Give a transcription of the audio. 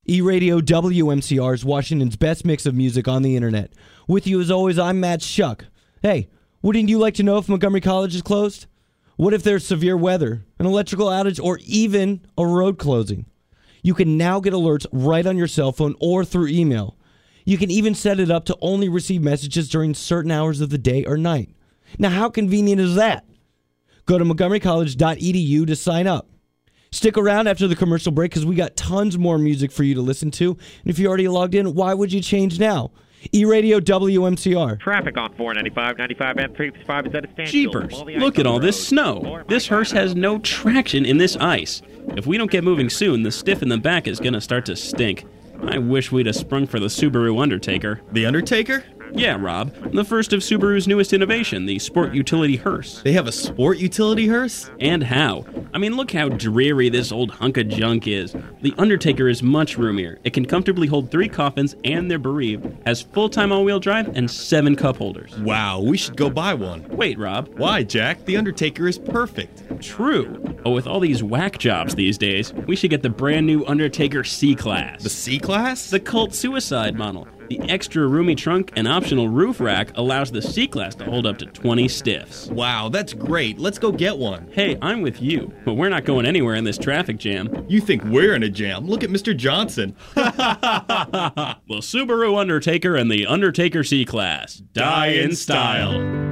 E-Radio WMCR is Washington's best mix of music on the internet. With you as always, I'm Matt Shuck. Hey, wouldn't you like to know if Montgomery College is closed? What if there's severe weather, an electrical outage, or even a road closing? You can now get alerts right on your cell phone or through email. You can even set it up to only receive messages during certain hours of the day or night. Now, how convenient is that? Go to montgomerycollege.edu to sign up. Stick around after the commercial break because we got tons more music for you to listen to. And if you already logged in, why would you change now? E-Radio WMCR. Traffic on 495, 95, and 365 is at a standstill. Jeepers, look at all this snow. This hearse has no traction in this ice. If we don't get moving soon, the stiff in the back is going to start to stink. I wish we'd have sprung for the Subaru Undertaker. The Undertaker? Yeah, Rob. The first of Subaru's newest innovation, the Sport Utility Hearse. They have a Sport Utility Hearse? And how? I mean, look how dreary this old hunk of junk is. The Undertaker is much roomier. It can comfortably hold 3 coffins and their bereaved, has full-time all-wheel drive, and 7 cup holders. Wow, we should go buy one. Wait, Rob. Why, Jack? The Undertaker is perfect. True. Oh, with all these whack jobs these days, we should get the brand new Undertaker C-Class. The C-Class? The cult suicide model. The extra roomy trunk and optional roof rack allows the C-Class to hold up to 20 stiffs. Wow, that's great. Let's go get one. Hey, I'm with you, but we're not going anywhere in this traffic jam. You think we're in a jam? Look at Mr. Johnson. The Subaru Undertaker and the Undertaker C-Class. Die in style.